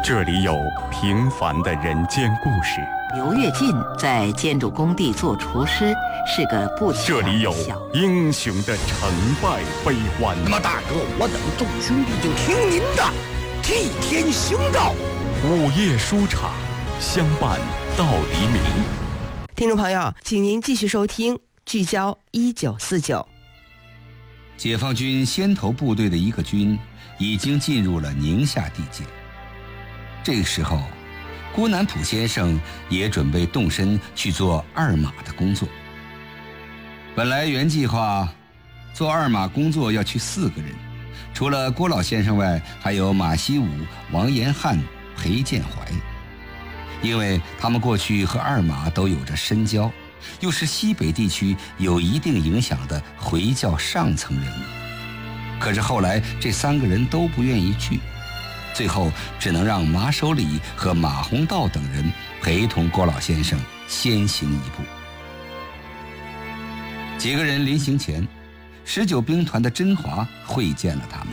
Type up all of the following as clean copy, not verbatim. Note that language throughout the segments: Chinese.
这里有平凡的人间故事， 刘跃进在建筑工地做厨师，是个不起眼的这里有小英雄的成败悲欢。 那么大哥，我等众兄弟就听您的，替天行道。 午夜书场，相伴到黎明。 听众朋友，请您继续收听聚焦1949。 解放军先头部队的一个军已经进入了宁夏地界。这个时候，郭南浦先生也准备动身去做二马的工作。本来原计划做二马工作要去4个人，除了郭老先生外，还有马锡武、王延汉、裴建怀。因为他们过去和二马都有着深交，又是西北地区有一定影响的回教上层人物。可是后来这3个人都不愿意去，最后只能让马守礼和马洪道等人陪同郭老先生先行一步。几个人临行前，19兵团的甄华会见了他们。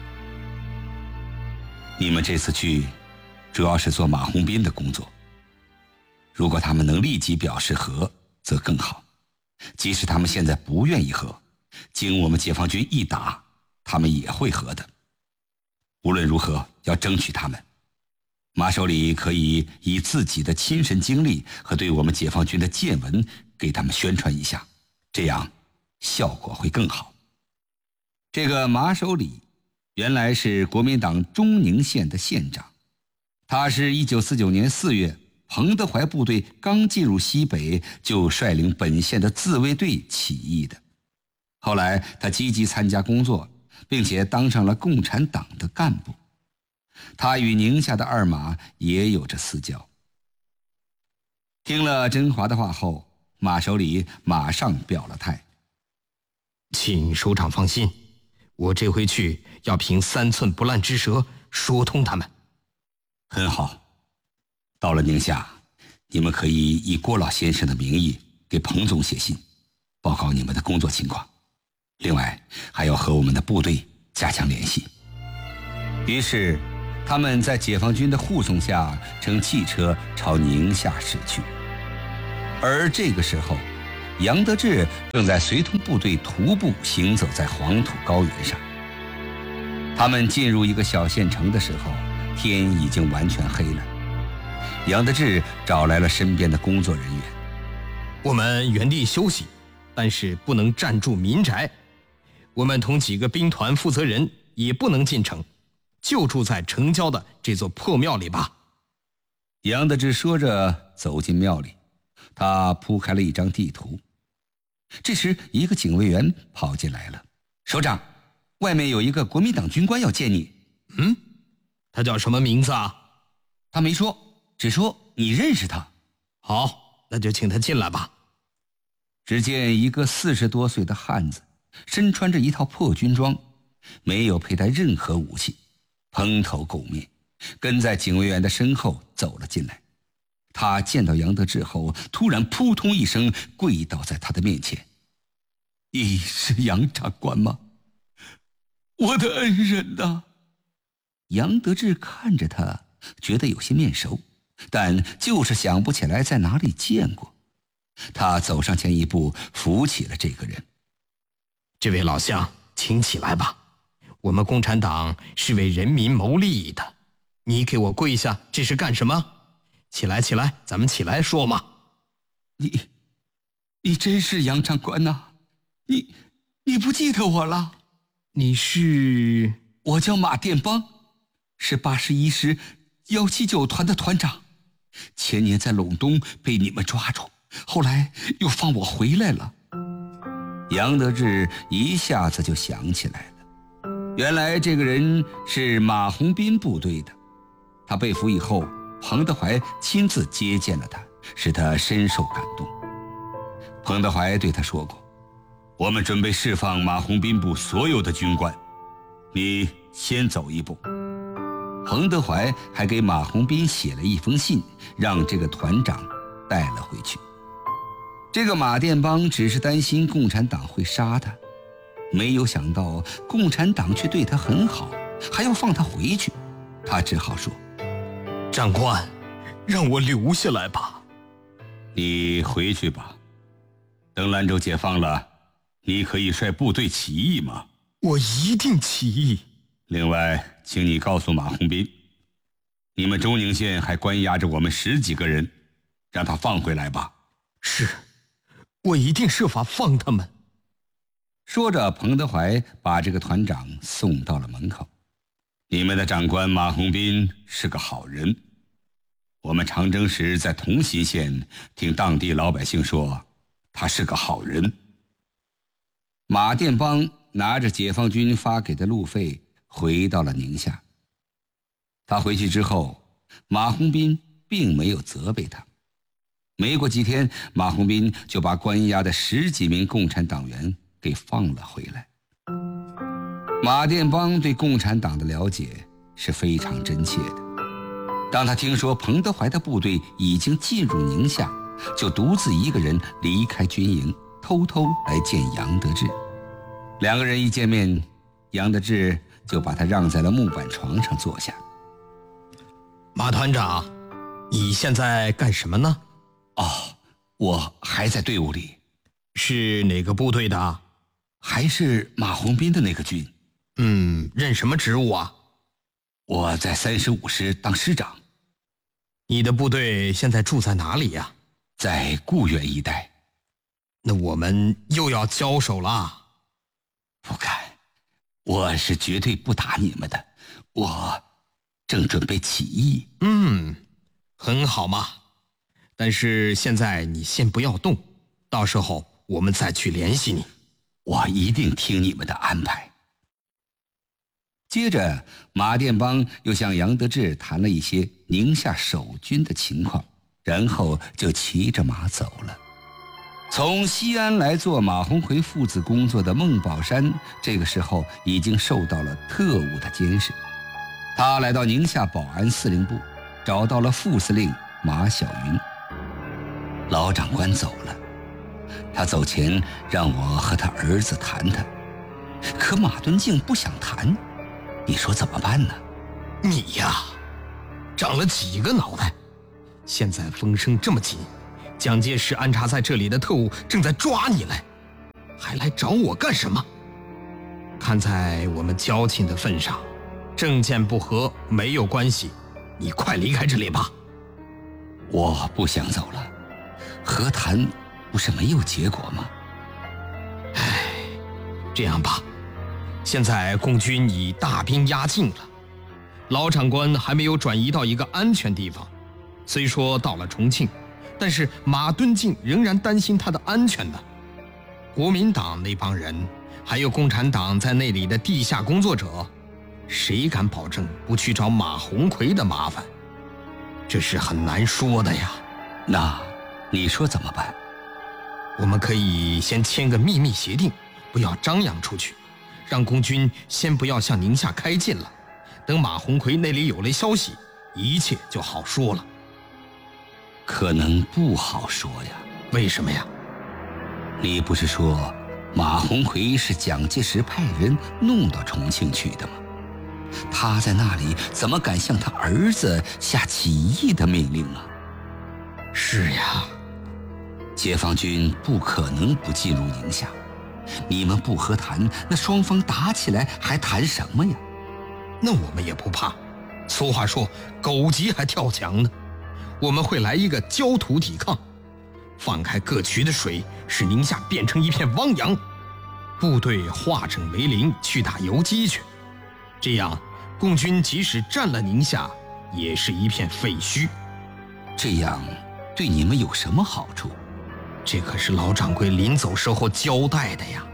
你们这次去主要是做马洪斌的工作，如果他们能立即表示和则更好，即使他们现在不愿意和，经我们解放军一打，他们也会和的。无论如何要争取他们。马守礼可以以自己的亲身经历和对我们解放军的见闻给他们宣传一下，这样效果会更好。这个马守礼原来是国民党中宁县的县长，他是1949年4月彭德怀部队刚进入西北就率领本县的自卫队起义的。后来他积极参加工作，并且当上了共产党的干部。他与宁夏的二马也有着私交。听了甄华的话后，马守礼马上表了态： 请首长放心，我这回去要凭3寸不烂之舌说通他们。 很好，到了宁夏，你们可以以郭老先生的名义给彭总写信，报告你们的工作情况。另外还要和我们的部队加强联系。于是他们在解放军的护送下乘汽车朝宁夏驶去。而这个时候，杨得志正在随同部队徒步行走在黄土高原上。他们进入一个小县城的时候，天已经完全黑了。杨得志找来了身边的工作人员： 我们原地休息，但是不能暂住民宅。我们同几个兵团负责人也不能进城，就住在城郊的这座破庙里吧。 杨得志说着走进庙里，他铺开了一张地图。这时一个警卫员跑进来了：首长，外面有一个国民党军官要见你。 他叫什么名字啊？ 他没说，只说你认识他。 好，那就请他进来吧。 只见一个40多岁的汉子，身穿着一套破军装，没有佩戴任何武器，蓬头垢面，跟在警卫员的身后走了进来。他见到杨得志后，突然扑通一声跪倒在他的面前：你是杨长官吗？我的恩人呐！杨得志看着他，觉得有些面熟，但就是想不起来在哪里见过。他走上前一步，扶起了这个人。 这位老乡，请起来吧，我们共产党是为人民谋利益的，你给我跪下，这是干什么？起来起来，咱们起来说嘛。 你真是杨长官呐？你不记得我了？ 你是？ 我叫马殿邦，是81师179团的团长，前年在陇东被你们抓住，后来又放我回来了。杨得志一下子就想起来了，原来这个人是马洪斌部队的。他被俘以后，彭德怀亲自接见了他，使他深受感动。彭德怀对他说过：我们准备释放马洪斌部所有的军官，你先走一步。彭德怀还给马洪斌写了一封信，让这个团长带了回去。这个马殿邦只是担心共产党会杀他，没有想到共产党却对他很好，还要放他回去。他只好说： 长官，让我留下来吧。 你回去吧，等兰州解放了，你可以率部队起义吗？ 我一定起义。 另外，请你告诉马鸿宾，你们周宁县还关押着我们10几个人，让他放回来吧。 是，我一定设法放他们。 说着，彭德怀把这个团长送到了门口。你们的长官马鸿宾是个好人，我们长征时在同心县听当地老百姓说他是个好人。马店帮拿着解放军发给的路费回到了宁夏。他回去之后，马鸿宾并没有责备他。没过几天，马鸿宾就把关押的10几名共产党员给放了回来。马店帮对共产党的了解是非常真切的。当他听说彭德怀的部队已经进入宁夏，就独自一个人离开军营，偷偷来见杨得志。2个人一见面，杨得志就把他让在了木板床上坐下。 马团长，你现在干什么呢？ 我还在队伍里。 是哪个部队的？ 还是马鸿宾的那个军。 任什么职务啊？ 我在35师当师长。 你的部队现在住在哪里呀？ 在固原一带。 那我们又要交手了。 不敢，我是绝对不打你们的，我正准备起义。 很好嘛。但是现在你先不要动，到时候我们再去联系你。 我一定听你们的安排。接着，马店帮又向杨得志谈了一些宁夏守军的情况，然后就骑着马走了。从西安来做马鸿逵父子工作的孟宝山，这个时候已经受到了特务的监视。他来到宁夏保安司令部，找到了副司令马晓云。老长官走了，他走前让我和他儿子谈谈，可马敦敬不想谈，你说怎么办呢？ 你呀，长了几个脑袋？现在风声这么紧，蒋介石安插在这里的特务正在抓你来，还来找我干什么？看在我们交情的份上，政见不合没有关系，你快离开这里吧。 我不想走了，和谈不是没有结果吗？ 这样吧，现在共军已大兵压境了，老长官还没有转移到一个安全地方。虽说到了重庆，但是马敦敬仍然担心他的安全的。国民党那帮人，还有共产党在那里的地下工作者，谁敢保证不去找马鸿逵的麻烦？这是很难说的呀。 那你说怎么办？ 我们可以先签个秘密协定，不要张扬出去，让共军先不要向宁夏开进了，等马鸿逵那里有了消息，一切就好说了。 可能不好说呀。 为什么呀？ 你不是说马鸿逵是蒋介石派人弄到重庆去的吗？他在那里怎么敢向他儿子下起义的命令啊？ 是呀， 解放军不可能不进入宁夏，你们不和谈，那双方打起来还谈什么呀？ 那我们也不怕，俗话说狗急还跳墙呢。我们会来一个焦土抵抗，放开各渠的水，使宁夏变成一片汪洋，部队化整为零去打游击去。这样共军即使占了宁夏，也是一片废墟。 这样对你们有什么好处？ 这可是老掌柜临走时候交代的呀。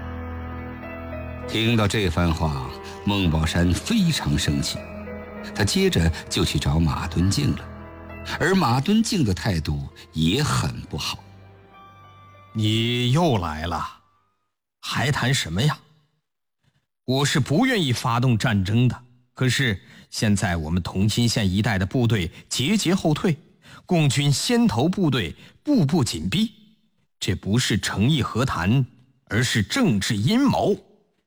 听到这番话，孟宝山非常生气，他接着就去找马敦敬了，而马敦敬的态度也很不好。 你又来了，还谈什么呀？我是不愿意发动战争的，可是现在我们同心县一带的部队节节后退，共军先头部队步步紧逼，这不是诚意和谈，而是政治阴谋。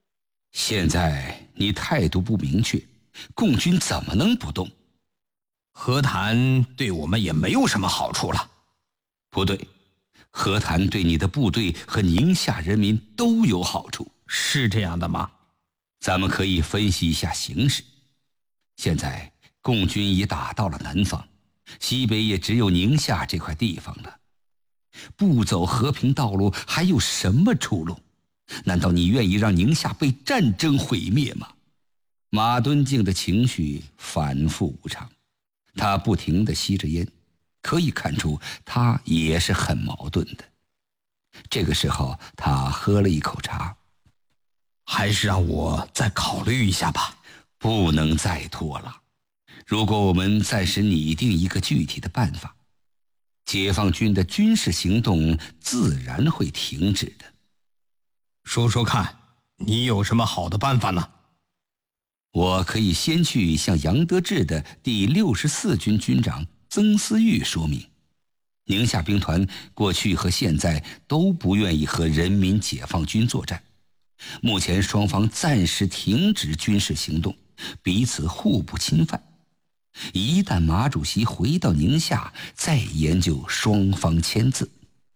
现在你态度不明确，共军怎么能不动？ 和谈对我们也没有什么好处了。 不对，和谈对你的部队和宁夏人民都有好处。 是这样的吗？ 咱们可以分析一下形势。现在共军已打到了南方，西北也只有宁夏这块地方了。不走和平道路，还有什么出路？难道你愿意让宁夏被战争毁灭吗？马敦敬的情绪反复无常，他不停地吸着烟，可以看出他也是很矛盾的。这个时候，他喝了一口茶。 还是让我再考虑一下吧。 不能再拖了。如果我们暂时拟定一个具体的办法，解放军的军事行动自然会停止的。 说说看，你有什么好的办法呢？ 我可以先去向杨得志的第64军军长曾思玉说明，宁夏兵团过去和现在都不愿意和人民解放军作战。目前双方暂时停止军事行动，彼此互不侵犯。一旦马主席回到宁夏，再研究双方签字。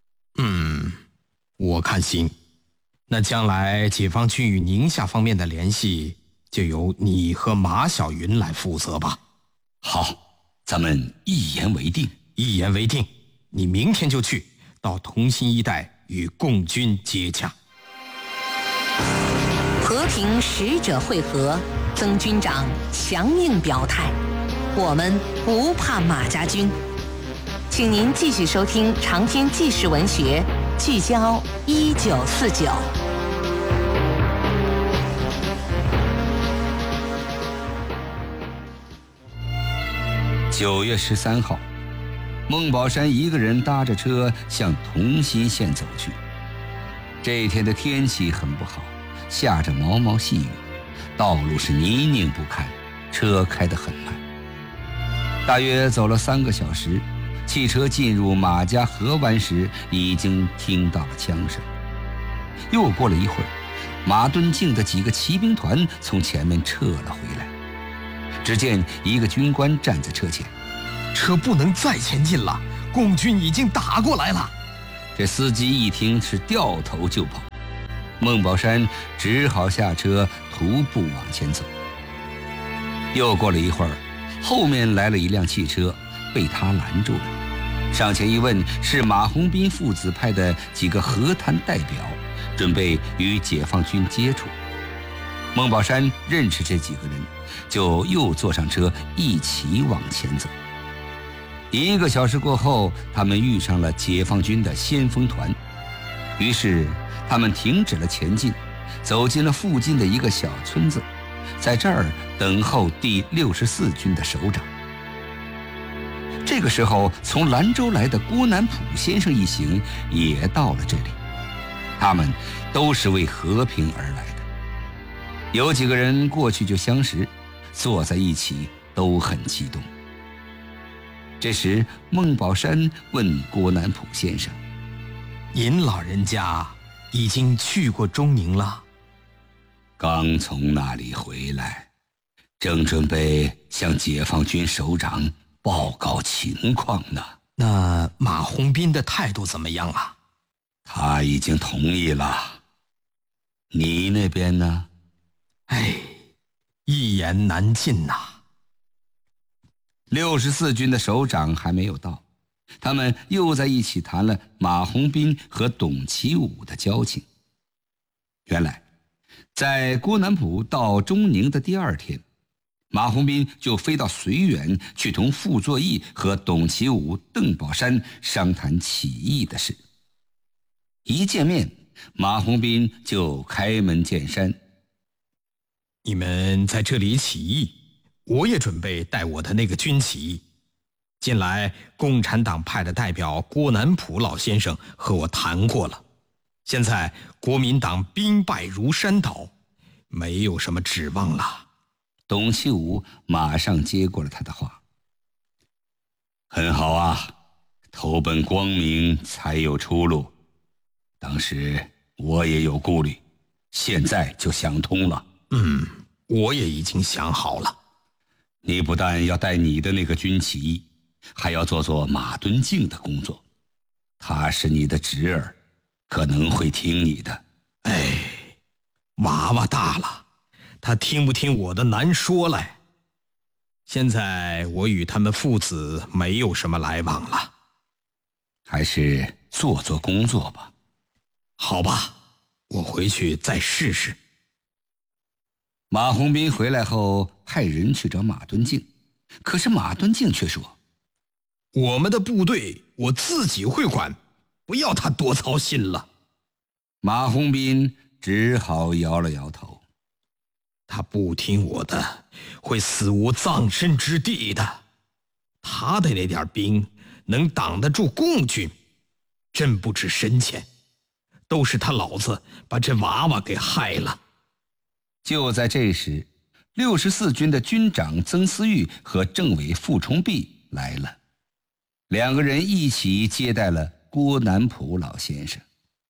我看行。那将来解放军与宁夏方面的联系，就由你和马晓云来负责吧。 好，咱们一言为定。 一言为定，你明天就去到同心一带与共军接洽。 和平使者会合，曾军长强硬表态，我们不怕马家军。请您继续收听长篇纪实文学《聚焦1949》。 9月13号，孟宝山一个人搭着车向同心县走去。这天的天气很不好，下着毛毛细雨，道路是泥泞不堪，车开得很慢。大约走了3个小时，汽车进入马家河湾时，已经听到了枪声。又过了一会儿，马敦敬的几个骑兵团从前面撤了回来。只见一个军官站在车前， 车不能再前进了，共军已经打过来了。 这司机一听是掉头就跑，孟宝山只好下车徒步往前走。又过了一会儿，后面来了一辆汽车，被他拦住了。上前一问，是马鸿宾父子派的几个和谈代表，准备与解放军接触。孟宝山认识这几个人，就又坐上车一起往前走。1个小时过后，他们遇上了解放军的先锋团，于是他们停止了前进，走进了附近的一个小村子，在这儿等候第64军的首长。这个时候，从兰州来的郭南浦先生一行也到了这里，他们都是为和平而来的。有几个人过去就相识，坐在一起都很激动。这时，孟宝山问郭南浦先生：“ 您老人家已经去过中宁了？”“ 刚从那里回来，正准备向解放军首长报告情况呢。”“ 那马鸿宾的态度怎么样啊？”“ 他已经同意了。你那边呢？”“ 哎，一言难尽呐。 ”64军的首长还没有到，他们又在一起谈了马鸿宾和董其武的交情。原来，在郭南浦到中宁的第2天，马鸿宾就飞到绥远去同傅作义和董其武、邓宝山商谈起义的事。一见面，马鸿宾就开门见山：“ 你们在这里起义，我也准备带我的那个军起义。近来共产党派的代表郭南浦老先生和我谈过了，现在国民党兵败如山倒，没有什么指望了。” 董其武马上接过了他的话：“很好啊，投奔光明才有出路。当时我也有顾虑，现在就想通了。”“ 我也已经想好了。” 你不但要带你的那个军旗，还要做马敦敬的工作。他是你的侄儿，可能会听你的。 娃娃大了，他听不听我的难说来。现在我与他们父子没有什么来往了， 还是做工作吧。 好吧，我回去再试试。 马鸿宾回来后派人去找马敦敬，可是马敦敬却说： 我们的部队我自己会管，不要他多操心了。 马鸿宾只好摇了摇头。 他不听我的，会死无葬身之地的。他的那点兵能挡得住共军，真不知深浅。都是他老子把这娃娃给害了。 就在这时，64军的军长曾思玉和政委傅崇弼来了，两个人一起接待了郭南浦老先生。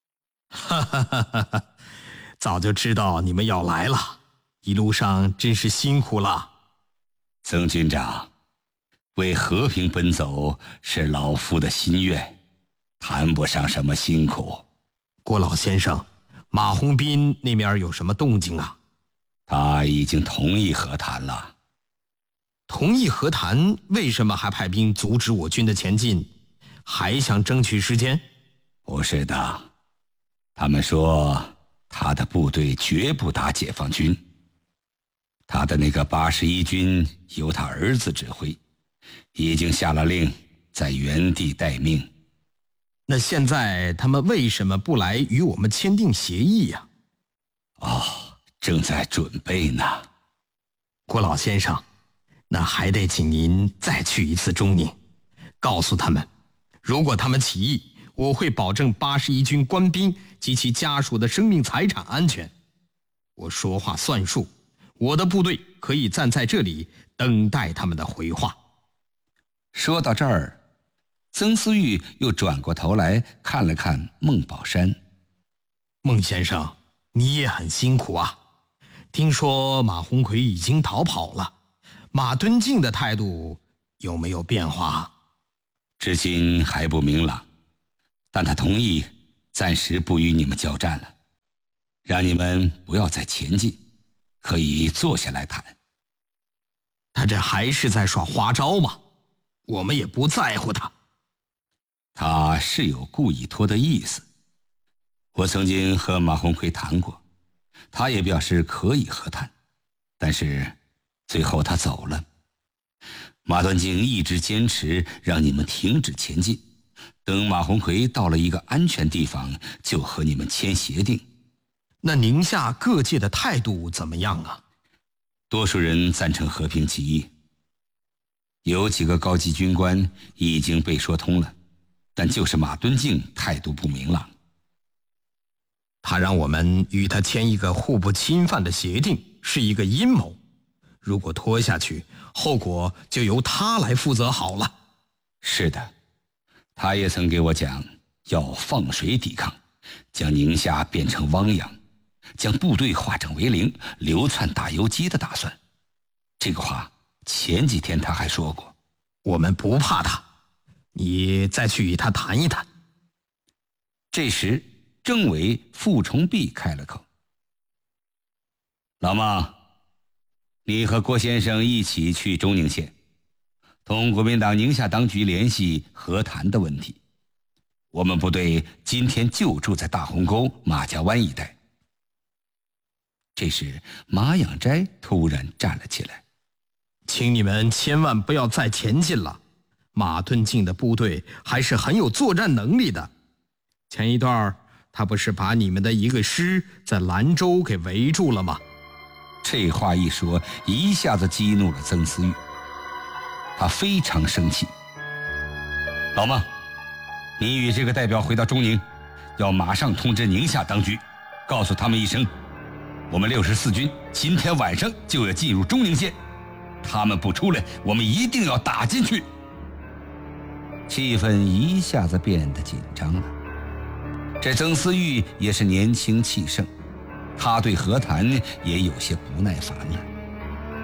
早就知道你们要来了，一路上真是辛苦了。 曾军长，为和平奔走是老夫的心愿，谈不上什么辛苦。 郭老先生，马鸿宾那边有什么动静啊？ 他已经同意和谈了。 同意和谈，为什么还派兵阻止我军的前进？还想争取时间？ 不是的，他们说他的部队绝不打解放军。他的那个81军由他儿子指挥，已经下了令，在原地待命。 那现在他们为什么不来与我们签订协议呀？ 正在准备呢。 郭老先生，那还得请您再去一次中宁，告诉他们，如果他们起义，我会保证81军官兵及其家属的生命财产安全。我说话算数，我的部队可以站在这里等待他们的回话。 说到这儿，曾思玉又转过头来看了看孟宝山。 孟先生，你也很辛苦啊。听说马鸿逵已经逃跑了，马敦敬的态度有没有变化？ 至今还不明朗，但他同意暂时不与你们交战了，让你们不要再前进，可以坐下来谈。 他这还是在耍花招吗？我们也不在乎他。 他是有故意拖的意思。我曾经和马鸿逵谈过，他也表示可以和谈，但是最后他走了。马敦敬一直坚持让你们停止前进，等马鸿逵到了一个安全地方，就和你们签协定。 那宁夏各界的态度怎么样啊？ 多数人赞成和平起义，有几个高级军官已经被说通了，但就是马敦敬态度不明朗。 他让我们与他签一个互不侵犯的协定，是一个阴谋。如果拖下去，后果就由他来负责好了。 是的，他也曾给我讲要放水抵抗，将宁夏变成汪洋，将部队化整为零，流窜打游击的打算。这个话前几天他还说过。 我们不怕他，你再去与他谈一谈。 这时政委傅崇弼开了口：老孟，你和郭先生一起去中宁县，同国民党宁夏当局联系和谈的问题。我们部队今天就住在大鸿沟、马家湾一带。这时马养斋突然站了起来： 请你们千万不要再前进了，马敦敬的部队还是很有作战能力的。前一段他不是把你们的一个师在兰州给围住了吗？ 这话一说，一下子激怒了曾思玉，他非常生气。老孟，你与这个代表回到中宁，要马上通知宁夏当局，告诉他们一声，我们64军今天晚上就要进入中宁县，他们不出来，我们一定要打进去。气氛一下子变得紧张了。这曾思玉也是年轻气盛，他对和谈也有些不耐烦了。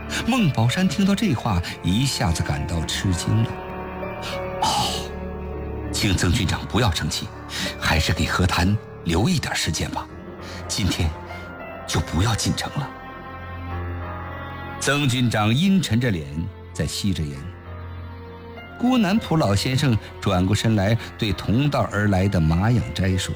孟宝山听到这话，一下子感到吃惊了。请曾军长不要生气，还是给和谈留一点时间吧。今天就不要进城了。曾军长阴沉着脸在吸着烟。郭南普老先生转过身来，对同道而来的马养斋说：“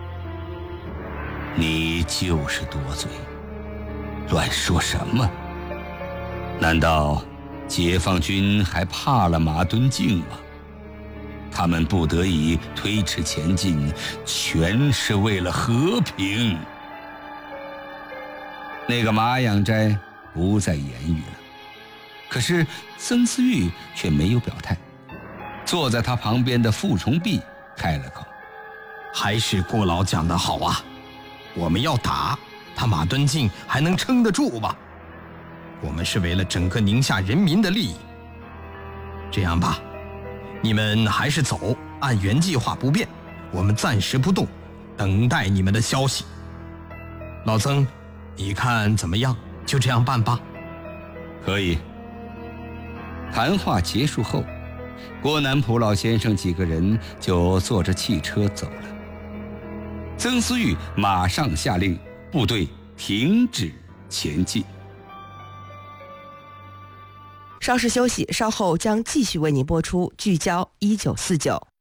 你就是多嘴，乱说什么？难道解放军还怕了马敦敬吗？他们不得已推迟前进，全是为了和平。”那个马养斋不再言语了，可是曾思玉却没有表态。坐在他旁边的傅崇碧开了口：“ 还是顾老讲得好啊，我们要打，他马敦敬还能撑得住吧？我们是为了整个宁夏人民的利益。这样吧，你们还是走，按原计划不变，我们暂时不动，等待你们的消息。老曾，你看怎么样？就这样办吧。” 可以。谈话结束后，郭南普老先生几个人就坐着汽车走了。曾思玉马上下令部队停止前进。 稍事休息，稍后将继续为您播出《聚焦1949》。